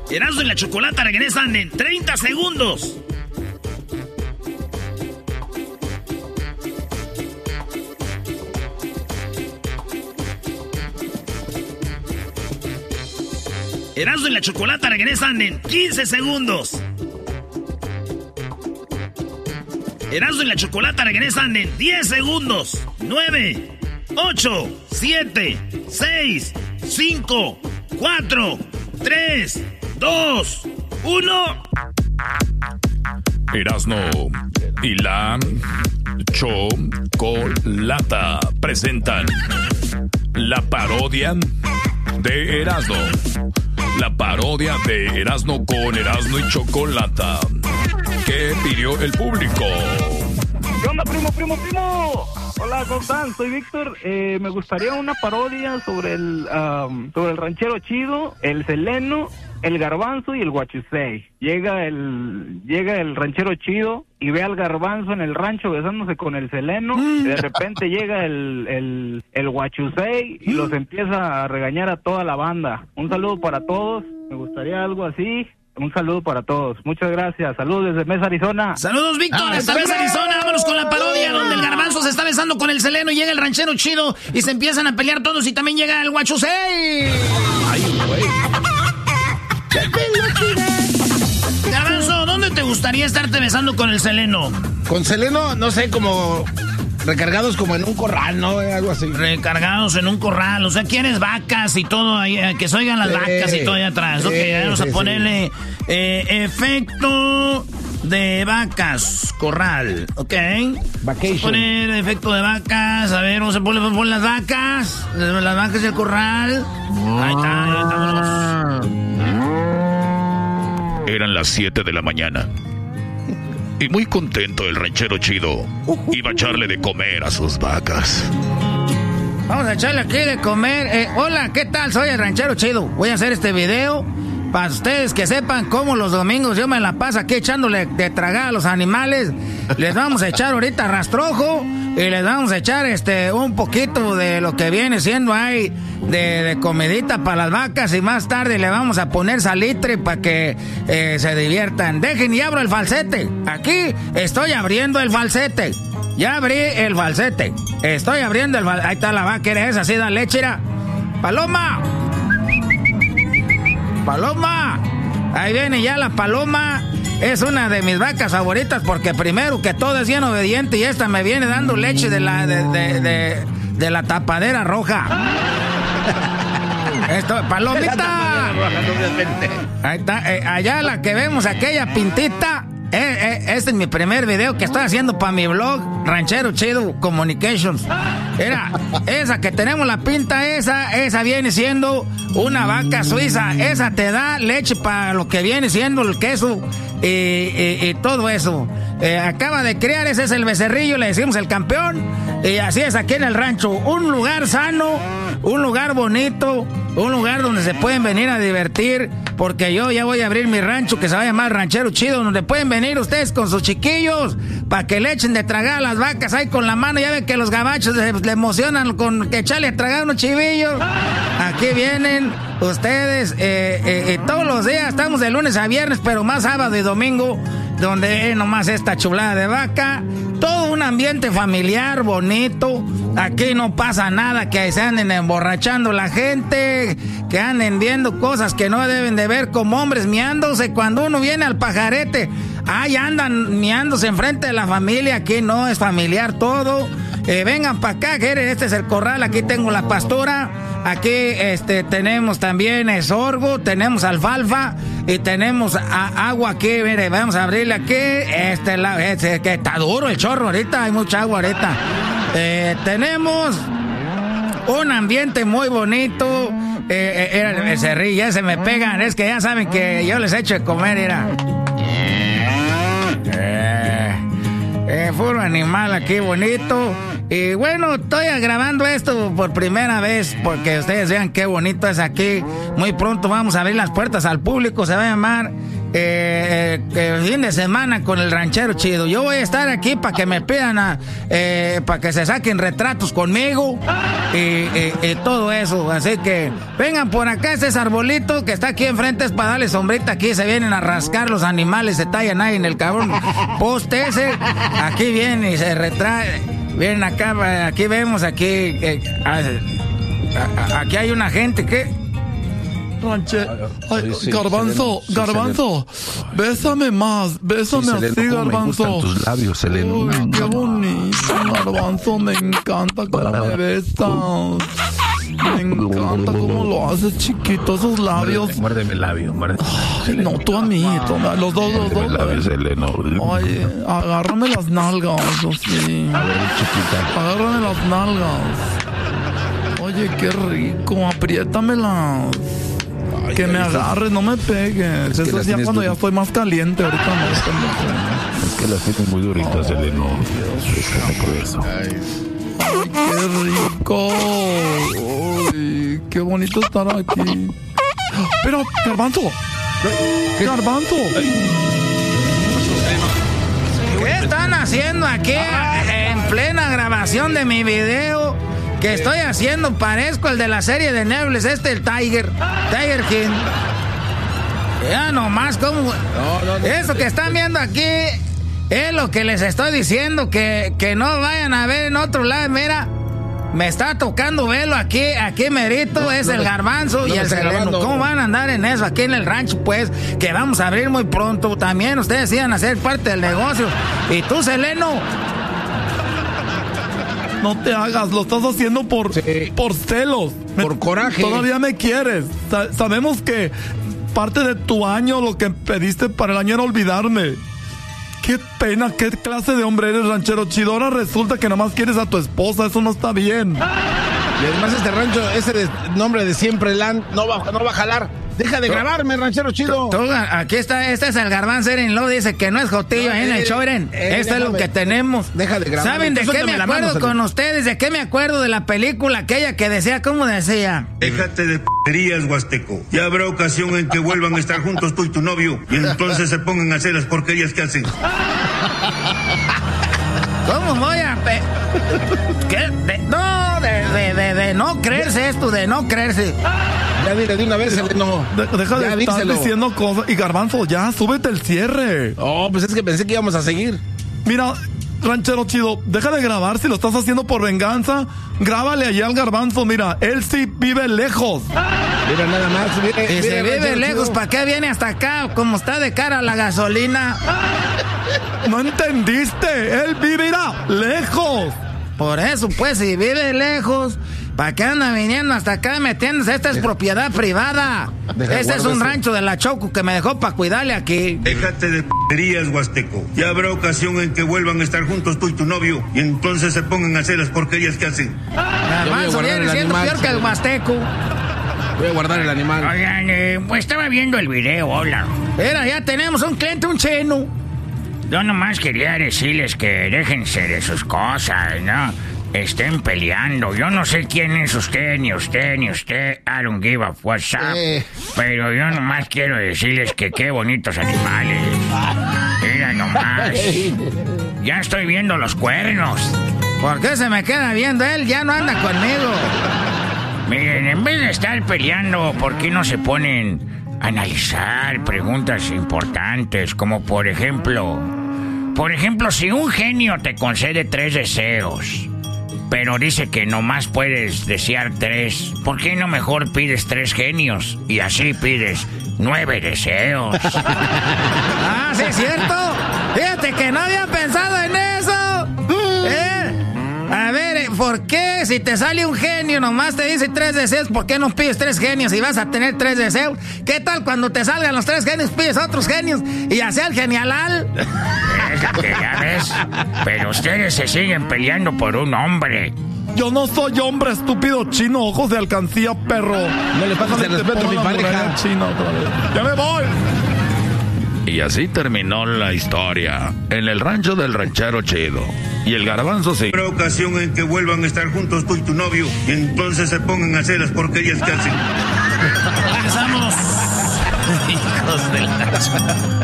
Erasmo y la Chocolata regresan en 30 segundos. Erasmo y la Chocolata regresan en 15 segundos. Erasmo y la Chocolata regresan en 10 segundos. 9, 8, 7, 6, 5, 4, 3, 2, 1. Erasmo y la Chocolata presentan la parodia de Erasmo. La parodia de Erasmo con Erasmo y Chocolata. ¿Qué pidió el público? ¿Qué onda, primo? Hola, ¿cómo están? Soy Víctor. Me gustaría una parodia sobre el ranchero chido, el Seleno, el Garbanzo y el Guachusei. Llega el ranchero chido y ve al Garbanzo en el rancho besándose con el Seleno. Y de repente llega el Guachusei y los empieza a regañar a toda la banda. Un saludo para todos. Me gustaría algo así. Un saludo para todos. Muchas gracias. Saludos desde Mesa, Arizona. Saludos, Víctor. Desde Mesa, Arizona. Vámonos con la parodia donde el Garbanzo se está besando con el Seleno y llega el ranchero chido y se empiezan a pelear todos y también llega el Guachusei. Ay, güey. Garbanzo, ¿dónde te gustaría estarte besando con el Seleno? Con Seleno, no sé, como recargados como en un corral, ¿no? Algo así. Recargados en un corral, o sea, ¿quieres vacas y todo ahí? Que se oigan las vacas y todo ahí atrás. Ok, vamos a ponerle efecto de vacas, corral, ¿ok? Vacation. Vamos a poner efecto de vacas, a ver, vamos a poner las vacas del corral. Ahí está. Eran las 7 de la mañana. Y muy contento el ranchero chido iba a echarle de comer a sus vacas. Vamos a echarle aquí de comer. Hola, ¿qué tal? Soy el ranchero chido. Voy a hacer este video para ustedes que sepan cómo los domingos yo me la paso aquí echándole de tragar a los animales. Les vamos a echar ahorita rastrojo y les vamos a echar un poquito de lo que viene siendo ahí de comidita para las vacas y más tarde le vamos a poner salitre para que se diviertan. Dejen y abro el falsete. Aquí estoy abriendo el falsete. Ya abrí el falsete. Estoy abriendo el falsete. Ahí está la vaca, ¿eres esa? Así da leche, era. ¡Paloma! ¡Paloma! Ahí viene ya la paloma. Es una de mis vacas favoritas porque primero que todo es bien obediente y esta me viene dando leche de la tapadera roja. Esto, palomita. Ahí está, allá la que vemos, aquella pintita. Este es mi primer video que estoy haciendo para mi blog Ranchero Chido Communications. Era esa que tenemos la pinta, esa viene siendo una vaca suiza. Esa te da leche para lo que viene siendo el queso y todo eso. Acaba de criar, ese es el becerrillo, le decimos el campeón. Y así es aquí en el rancho. Un lugar sano, un lugar bonito, un lugar donde se pueden venir a divertir. Porque yo ya voy a abrir mi rancho que se va a llamar Ranchero Chido, donde pueden venir ustedes con sus chiquillos para que le echen de tragar a las vacas ahí con la mano. Ya ven que los gabachos le emocionan con que echarle a tragar unos chivillos. Aquí vienen ustedes todos los días, estamos de lunes a viernes, pero más sábado y domingo, donde nomás esta chulada de vaca. Todo un ambiente familiar, bonito. Aquí no pasa nada que se anden emborrachando la gente, que anden viendo cosas que no deben de ver, como hombres miándose cuando uno viene al pajarete. Ahí andan miándose enfrente de la familia. Aquí no es familiar todo. Vengan para acá, que este es el corral. Aquí tengo la pastura. Aquí tenemos también sorgo, tenemos alfalfa y tenemos agua aquí. Mire, vamos a abrirle aquí. Que está duro el chorro ahorita, hay mucha agua ahorita. Tenemos un ambiente muy bonito. Se ríe, ya se me pegan. Es que ya saben que yo les echo de comer, mira. Puro animal aquí bonito. Y bueno, estoy grabando esto por primera vez porque ustedes vean qué bonito es aquí. Muy pronto vamos a abrir las puertas al público. Se va a llamar fin de semana con el ranchero chido. Yo voy a estar aquí para que me pidan para que se saquen retratos conmigo y todo eso. Así que vengan por acá, este arbolito que está aquí enfrente es para darle sombrita. Aquí se vienen a rascar los animales, se tallan ahí en el cabrón poste ese. Aquí vienen y se retrae. Vienen acá, aquí vemos, aquí hay una gente que... Ay, Garbanzo, bésame más, bésame así, Garbanzo. Me gustan tus labios, Seleno. Uy, qué bonito, Garbanzo, me encanta cómo me besas. Me encanta cómo lo haces, chiquito, esos labios. Muérdeme el labio, Ay, no, tú a mí, los dos. El labio, Seleno. Ay, agárrame las nalgas, así. A ver, chiquita. Agárrame las nalgas. Oye, qué rico, apriétamelas. Ay, que me agarres, no me pegues. Eso es ya cuando ya estoy más caliente. Ahorita no. Es que las tienes muy duritas, Seleno. Déjame por eso. Ay, qué rico. Ay, qué bonito estar aquí. Pero, Garbanzo. Garbanzo. ¿Qué están haciendo aquí en plena grabación de mi video? Que estoy haciendo, parezco el de la serie de Netflix, el Tiger King. Ya nomás como... No. Eso que están viendo aquí es lo que les estoy diciendo, que no vayan a ver en otro lado. Mira, me está tocando verlo aquí merito, es el Garbanzo y el Seleno. ¿Cómo van a andar en eso aquí en el rancho, pues? Que vamos a abrir muy pronto. También ustedes iban a ser parte del negocio. Y tú, Seleno... No te hagas, lo estás haciendo por celos. Por coraje. Todavía me quieres. Sabemos que parte de tu año, lo que pediste para el año era olvidarme. Qué pena, qué clase de hombre eres, ranchero chido. Ahora resulta que nomás quieres a tu esposa, eso no está bien. Y además este rancho, ese nombre de Siempre Land, no va a jalar. Deja de grabarme, ranchero chido. Aquí está, este es el Garbanzo Eren, lo dice que no es Jotillo ahí en el show, Eren. Esto es lo que tenemos. Deja de grabar. ¿Saben de qué me acuerdo con ustedes? ¿De qué me acuerdo de la película aquella que decía, cómo decía? Déjate de p***erías, Huasteco. Ya habrá ocasión en que vuelvan a estar juntos tú y tu novio y entonces se pongan a hacer las porquerías que hacen. ¿Cómo voy a...? ¿Qué? De no creerse esto, de no creerse. Ya dile de una vez, no. Deja de estar diciendo cosas. Y Garbanzo, ya, súbete el cierre. Oh, pues es que pensé que íbamos a seguir. Mira, ranchero chido, deja de grabar. Si lo estás haciendo por venganza, grábale allá al Garbanzo. Mira, él sí vive lejos. Mira, nada más. Y se vive lejos, ¿para qué viene hasta acá? Como está de cara a la gasolina. ¿No entendiste? Él vivirá lejos. Por eso, pues, si vive lejos, ¿para qué anda viniendo hasta acá metiéndose? Esta es propiedad privada. Este es un rancho de la Choco que me dejó para cuidarle aquí. Déjate de p***erías, Huasteco. Ya habrá ocasión en que vuelvan a estar juntos tú y tu novio y entonces se pongan a hacer las porquerías que hacen. Garbanzo viene siendo peor que el Huasteco. Voy a guardar el animal. Oigan, pues estaba viendo el video, hola. Mira, ya tenemos un cliente, un chino. Yo nomás quería decirles que déjense de sus cosas, ¿no? Estén peleando. Yo no sé quién es usted, ni usted. I don't give a WhatsApp. Pero yo nomás quiero decirles que qué bonitos animales. Mira nomás. Ya estoy viendo los cuernos. ¿Por qué se me queda viendo él? Ya no anda conmigo. Miren, en vez de estar peleando, ¿por qué no se ponen a analizar preguntas importantes? Como por ejemplo, si un genio te concede 3 deseos, pero dice que nomás puedes desear 3, ¿por qué no mejor pides 3 genios? Y así pides 9 deseos. Ah, ¿sí es cierto? Fíjate que no había pensado en eso. A ver, ¿por qué si te sale un genio nomás te dice 3 deseos? ¿Por qué no pides 3 genios y vas a tener 3 deseos? ¿Qué tal cuando te salgan los 3 genios, pides otros genios y ya sea el genialal? Ya ves, pero ustedes se siguen peleando por un hombre. Yo no soy hombre, estúpido chino, ojos de alcancía, perro. No le pases el respeto a mi pareja. Chino otra vez. ¡Ya me voy! Y así terminó la historia en el rancho del ranchero chido. Y el Garbanzo sí. Habrá ocasión en que vuelvan a estar juntos tú y tu novio y entonces se pongan a hacer las porquerías que hacen. Regresamos. Hijos de la...